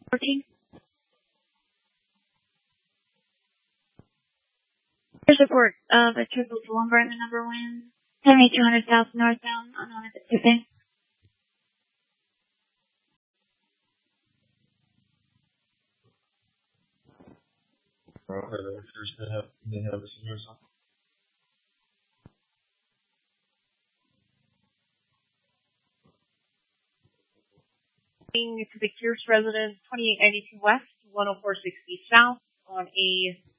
14. There's report of a triple to lumber in the number wind. 7200 south northbound, unknown if it's tipping. They have a senior song. To the Kearse residence, 2892 west, 10460 south on a